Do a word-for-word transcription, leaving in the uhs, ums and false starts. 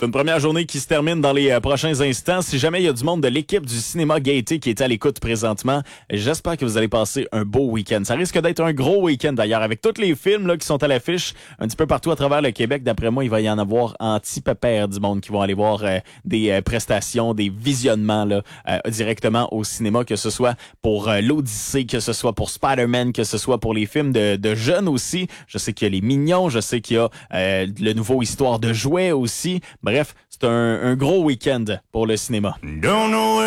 C'est une première journée qui se termine dans les euh, prochains instants. Si jamais il y a du monde de l'équipe du Cinéma Gaieté qui est à l'écoute présentement, j'espère que vous allez passer un beau week-end. Ça risque d'être un gros week-end d'ailleurs, avec tous les films là, qui sont à l'affiche un petit peu partout à travers le Québec. D'après moi, il va y en avoir anti-pépère du monde qui vont aller voir euh, des euh, prestations, des visionnements là, euh, directement au cinéma, que ce soit pour euh, l'Odyssée, que ce soit pour Spider-Man, que ce soit pour les films de, de jeunes aussi. Je sais qu'il y a Les Mignons, je sais qu'il y a euh, le nouveau Histoire de jouets aussi. Bref, c'est un, un gros week-end pour le cinéma. Don't know